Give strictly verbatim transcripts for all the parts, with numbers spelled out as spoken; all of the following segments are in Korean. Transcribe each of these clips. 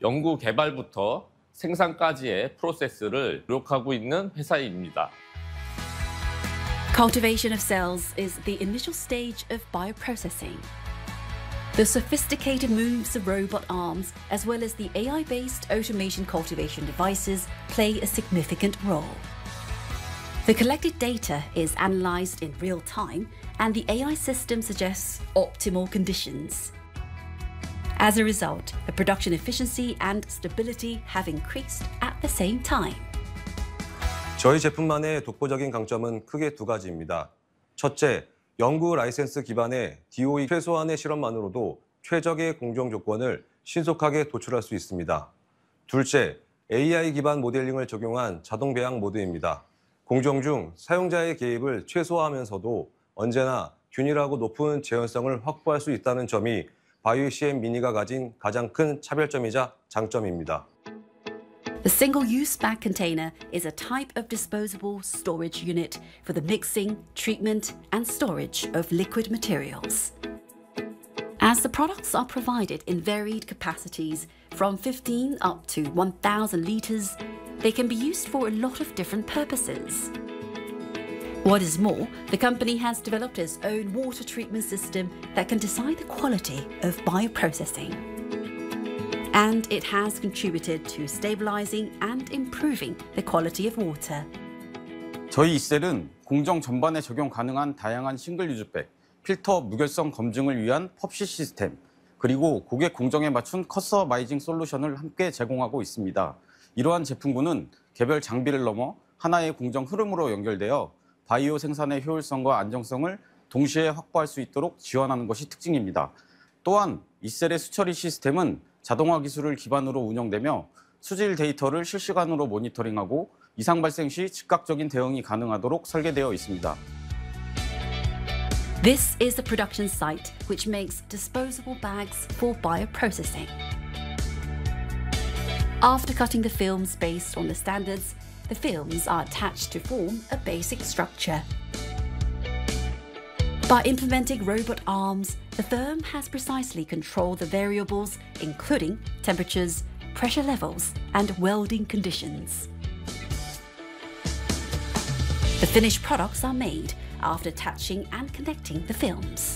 연구 개발부터 생산까지의 프로세스를 노력하고 있는 회사입니다. Cultivation of cells is the initial stage of bioprocessing. The sophisticated moves of robot arms, as well as the A I-based automation cultivation devices, play a significant role. The collected data is analysed in real time, and the A I system suggests optimal conditions. As a result, the production efficiency and stability have increased at the same time. 저희 제품만의 독보적인 강점은 크게 두 가지입니다. 첫째, 연구 라이센스 기반의 디오이 최소한의 실험만으로도 최적의 공정 조건을 신속하게 도출할 수 있습니다. 둘째, 에이아이 기반 모델링을 적용한 자동 배양 모드입니다. 공정 중 사용자의 개입을 최소화하면서도 언제나 균일하고 높은 재현성을 확보할 수 있다는 점이 바이오씨엠 미니가 가진 가장 큰 차별점이자 장점입니다. The single-use bag container is a type of disposable storage unit for the mixing, treatment, and storage of liquid materials. As the products are provided in varied capacities, from fifteen up to one thousand litres, they can be used for a lot of different purposes. What is more, the company has developed its own water treatment system that can decide the quality of bioprocessing. And it has contributed to stabilizing and improving the quality of water. 저희 이셀은 공정 전반에 적용 가능한 다양한 싱글 유즈백, 필터 무결성 검증을 위한 펍시 시스템, 그리고 고객 공정에 맞춘 커스터마이징 솔루션을 함께 제공하고 있습니다. 이러한 제품군은 개별 장비를 넘어 하나의 공정 흐름으로 연결되어 바이오 생산의 효율성과 안정성을 동시에 확보할 수 있도록 지원하는 것이 특징입니다. 또한 이셀의 수처리 시스템은 자동화 기술을 기반으로 운영되며 수질 데이터를 실시간으로 모니터링하고 이상 발생 시 즉각적인 대응이 가능하도록 설계되어 있습니다. This is the production site which makes disposable bags for bioprocessing. After cutting the films based on the standards, the films are attached to form a basic structure. By implementing robot arms, the firm has precisely controlled the variables, including temperatures, pressure levels, and welding conditions. The finished products are made after attaching and connecting the films.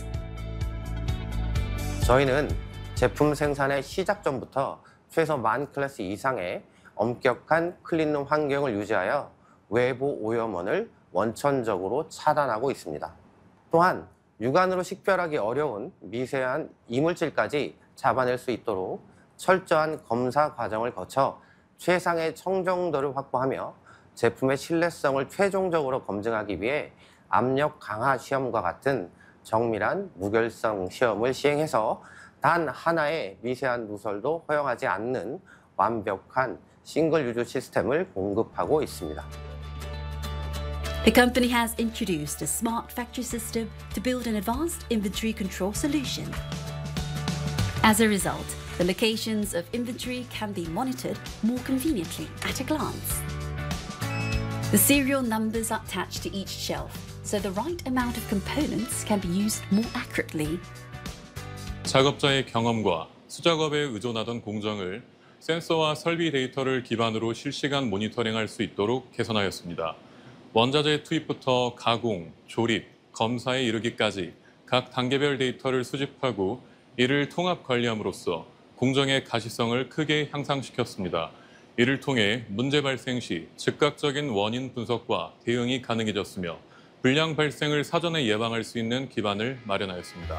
저희는 제품 생산의 시작 전부터 최소 만 클래스 이상의 엄격한 클린룸 환경을 유지하여 외부 오염원을 원천적으로 차단하고 있습니다. 또한 육안으로 식별하기 어려운 미세한 이물질까지 잡아낼 수 있도록 철저한 검사 과정을 거쳐 최상의 청정도를 확보하며 제품의 신뢰성을 최종적으로 검증하기 위해 압력 강화 시험과 같은 정밀한 무결성 시험을 시행해서 단 하나의 미세한 누설도 허용하지 않는 완벽한 싱글 유즈 시스템을 공급하고 있습니다. The company has introduced a smart factory system to build an advanced inventory control solution. As a result, the locations of inventory can be monitored more conveniently at a glance. The serial numbers are attached to each shelf, so the right amount of components can be used more accurately. 작업자의 경험과 수작업에 의존하던 공정을 센서와 설비 데이터를 기반으로 실시간 모니터링할 수 있도록 개선하였습니다. 원자재 투입부터 가공, 조립, 검사에 이르기까지 각 단계별 데이터를 수집하고 이를 통합 관리함으로써 공정의 가시성을 크게 향상시켰습니다. 이를 통해 문제 발생 시 즉각적인 원인 분석과 대응이 가능해졌으며 불량 발생을 사전에 예방할 수 있는 기반을 마련하였습니다.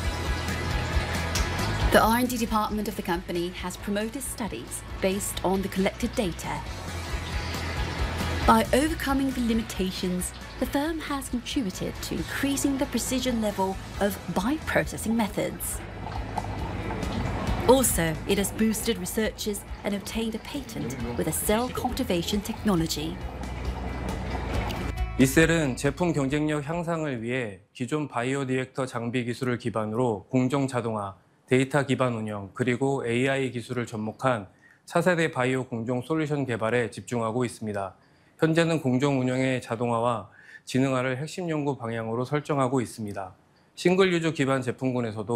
The R and D department of the company has promoted studies based on the collected data. By overcoming the limitations, the firm has contributed to increasing the precision level of bioprocessing methods. Also, it has boosted researches and obtained a patent with a cell cultivation technology. 이셀은 제품 경쟁력 향상을 위해 기존 바이오 리액터 장비 기술을 기반으로 공정 자동화, 데이터 기반 운영, 그리고 에이아이 기술을 접목한 차세대 바이오 공정 솔루션 개발에 집중하고 있습니다. 현재는 공정 운영의 자동화와 지능화를 핵심 연구 방향으로 설정하고 있습니다. 싱글 유저 기반 제품군에서도